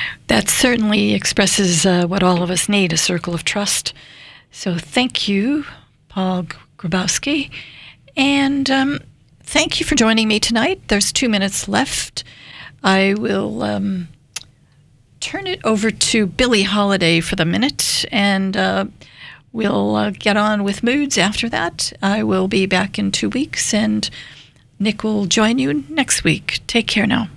That certainly expresses what all of us need, a circle of trust. So thank you, Paul Grabowski. And thank you for joining me tonight. There's 2 minutes left. I will turn it over to Billie Holiday for the minute, and we'll get on with moods after that. I will be back in 2 weeks, and Nick will join you next week. Take care now.